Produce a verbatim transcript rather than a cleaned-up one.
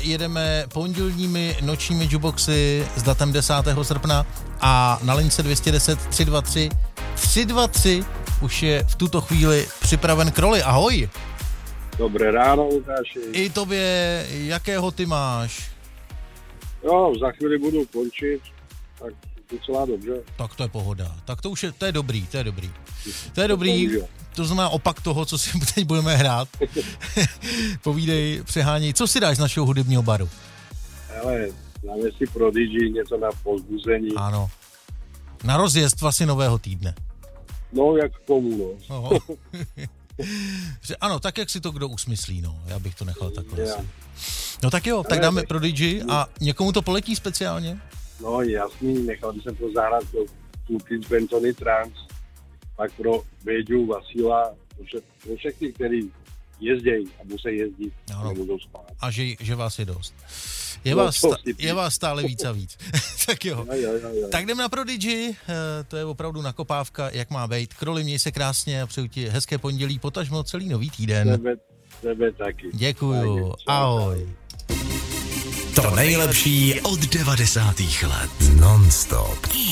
jedeme pondělními nočními jukeboxy s datem desátého srpna a na lince dvě stě deset tři dva tři tři dva tři už je v tuto chvíli připraven Kroli. Ahoj. Dobré ráno, Lukáši. I tobě, jakého ty máš? Jo, za chvíli budu končit, tak docela dobře. Tak to je pohoda. Tak to už je, to je dobrý, to je dobrý. To je dobrý, to znamená opak toho, co si teď budeme hrát. Povídej, přeháněj, co si dáš z našeho hudebního baru? Hele, dáme si Prodigy, něco na povzbuzení. Ano. Na rozjezd vlastně nového týdne. No, jak komu, no. no. Ano, tak jak si to kdo usmyslí, no. Já bych to nechal takhle. Yeah. No tak jo, tak dáme Prodigy a někomu to poletí speciálně? No jasný, nechal bych jsem to zahrát pro Kluky z Bentony Trans, pak pro Véďu, Vasila, pro všechny, kteří jezdějí a musí jezdit, no. Nebudou spát. A že, že vás je dost. Je, no, vás sta- je vás stále víc a víc. Tak jo. Jo, jo, jo, jo. Tak jdem na Prodigy, to je opravdu nakopávka, jak má být. Kroli, měj se krásně a přeju ti hezké pondělí, potažmo celý nový týden. Tebe, tebe taky. Děkuju, ahoj. To nejlepší od devadesátých let. Non-stop.